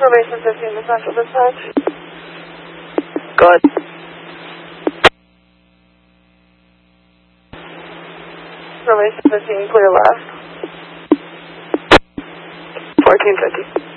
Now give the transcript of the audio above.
Formation 15 to Central Dispatch. Good. Formation 15, clear left. 1450.